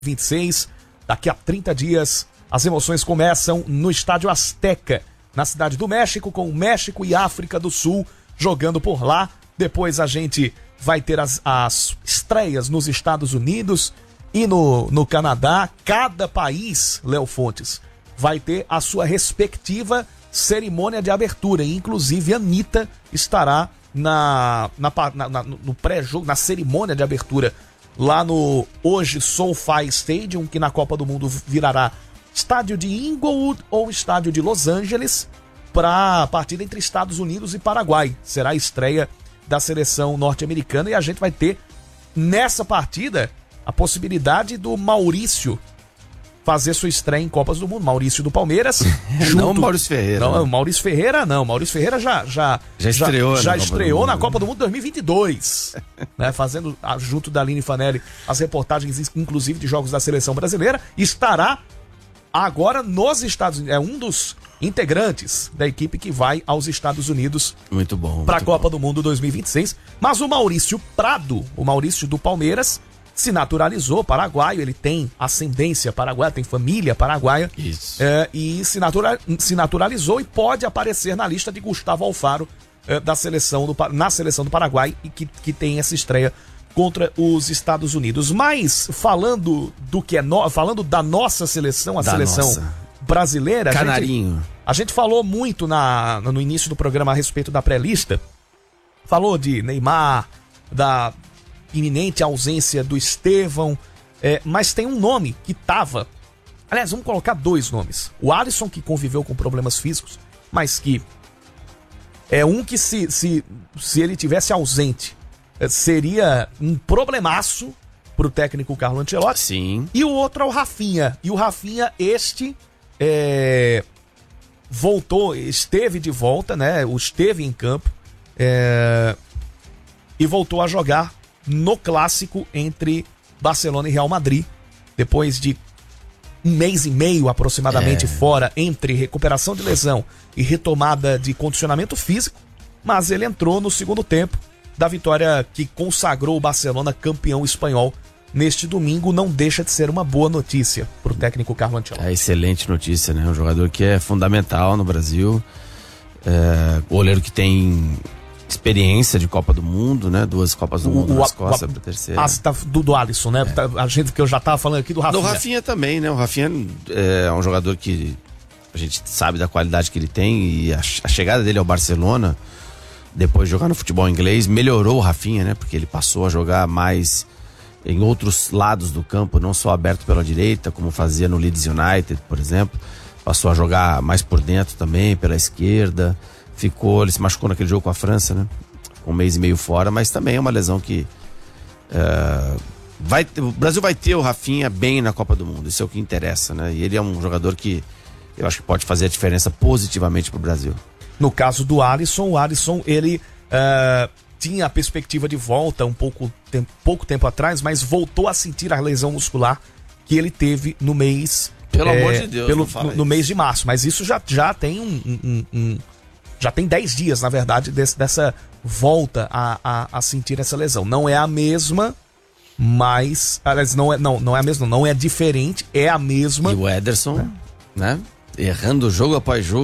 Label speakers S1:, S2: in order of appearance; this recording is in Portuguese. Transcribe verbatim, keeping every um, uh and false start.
S1: vinte e seis, daqui a trinta dias, as emoções começam no Estádio Azteca, na Cidade do México, com o México e África do Sul jogando por lá. Depois a gente vai ter as, as estreias nos Estados Unidos e no, no Canadá. Cada país, Léo Fontes, vai ter a sua respectiva cerimônia de abertura. E, inclusive, a Anitta estará na, na, na, na, no pré-jogo, na cerimônia de abertura, lá no hoje SoFi Stadium, que na Copa do Mundo virará estádio de Inglewood ou estádio de Los Angeles, para a partida entre Estados Unidos e Paraguai. Será a estreia da seleção norte-americana e a gente vai ter nessa partida a possibilidade do Maurício fazer sua estreia em Copas do Mundo. Maurício do Palmeiras.
S2: Junto... Não Maurício Ferreira.
S1: Não,
S2: né?
S1: Maurício Ferreira não. Maurício Ferreira já, já,
S2: já estreou,
S1: já, já
S2: na,
S1: estreou
S2: Copa
S1: na Copa do Mundo dois mil e vinte e dois. né, fazendo, junto da Aline Fanelli, as reportagens, inclusive, de jogos da seleção brasileira. Estará agora nos Estados Unidos. É um dos integrantes da equipe que vai aos Estados Unidos.
S2: Muito bom.
S1: Para a Copa bom. do Mundo dois mil e vinte e seis. Mas o Maurício Prado, o Maurício do Palmeiras, se naturalizou paraguaio, ele tem ascendência paraguaia, tem família paraguaia.
S2: Isso.
S1: É, e se, natura, se naturalizou e pode aparecer na lista de Gustavo Alfaro é, da seleção do, na seleção do Paraguai, e que, que tem essa estreia contra os Estados Unidos. Mas falando do que é no, falando da nossa seleção, a
S2: da
S1: seleção
S2: nossa.
S1: brasileira,
S2: Canarinho.
S1: A gente, a gente falou muito na, no início do programa a respeito da pré-lista. Falou de Neymar, da iminente ausência do Estevão, é, mas tem um nome que tava... Aliás, vamos colocar dois nomes. O Alisson, que conviveu com problemas físicos, mas que é um que se, se, se ele tivesse ausente, seria um problemaço pro técnico Carlo Ancelotti.
S2: Sim.
S1: E o outro é o Rafinha. E o Rafinha, este, é, voltou, esteve de volta, né? Esteve em campo é, e voltou a jogar no clássico entre Barcelona e Real Madrid, depois de um mês e meio aproximadamente é. fora, entre recuperação de lesão e retomada de condicionamento físico, mas ele entrou no segundo tempo da vitória que consagrou o Barcelona campeão espanhol neste domingo. Não deixa de ser uma boa notícia para o técnico Carlo Ancelotti.
S2: É excelente notícia, né? Um jogador que é fundamental no Brasil, é, goleiro que tem experiência de Copa do Mundo, né? Duas Copas do o, Mundo nas costas, a terceira.
S1: As, tá, do, do Alisson, né? É. A gente que eu já tava falando aqui do Rafinha.
S2: Do Rafinha também, né? O Rafinha é um jogador que a gente sabe da qualidade que ele tem, e a, a chegada dele ao Barcelona, depois de jogar no futebol inglês, melhorou o Rafinha, né? Porque ele passou a jogar mais em outros lados do campo, não só aberto pela direita, como fazia no Leeds United, por exemplo. Passou a jogar mais por dentro também, pela esquerda. Ficou, ele se machucou naquele jogo com a França, né? Ficou um mês e meio fora, mas também é uma lesão que uh, vai, o Brasil vai ter o Rafinha bem na Copa do Mundo, isso é o que interessa, né? E ele é um jogador que eu acho que pode fazer a diferença positivamente pro Brasil.
S1: No caso do Alisson, o Alisson, ele uh, tinha a perspectiva de volta um pouco tempo, pouco tempo atrás, mas voltou a sentir a lesão muscular que ele teve no mês...
S2: Pelo
S1: é,
S2: amor de Deus,
S1: pelo, no, no mês de março, mas isso já, já tem um... um, um já tem dez dias, na verdade, desse, dessa volta a, a, a sentir essa lesão. Não é a mesma, mas... Aliás, não é, não, não é a mesma, não é diferente, é a mesma.
S2: E o Ederson, né? Errando jogo após jogo.